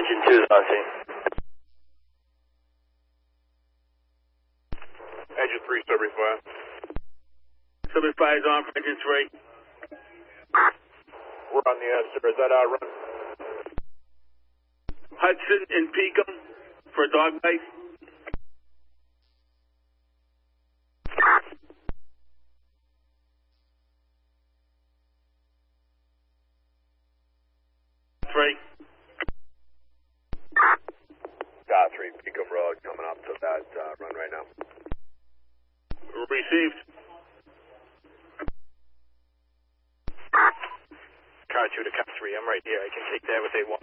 Engine 2 is on scene. Engine 3, Strawberry 5. Strawberry 5 is on for Engine 3. We're on the sir. Is that run? Hudson and Peakham for dog bite. Got 3, Peakham Road, coming up to that run right now. Received. Car 2 to Car 3, I'm right here. I can take that with A1.